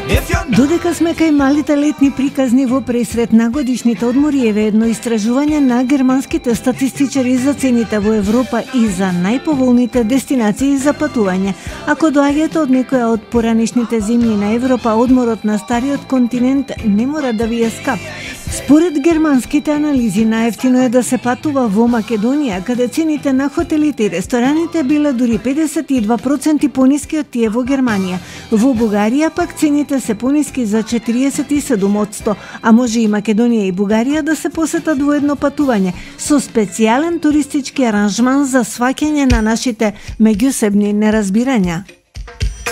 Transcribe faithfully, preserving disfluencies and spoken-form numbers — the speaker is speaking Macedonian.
Додека сме кај малите летни приказни во пресред на годишните одмори, еве едно истражување на германските статистичари за цените во Европа и за најповолните дестинации за патување. Ако доаѓате од некоја од поранешните земји на Европа, одморот на стариот континент не мора да ви е скап. Според германските анализи, најевтино е да се патува во Македонија, каде цените на хотелите и рестораните биле дури педесет и два проценти пониски од тие во Германија. Во Бугарија пак цените се пониски за четириесет и седум одсто, а може и Македонија и Бугарија да се посетат во едно патување со специјален туристички аранжман за сваќање на нашите меѓусебни неразбирања.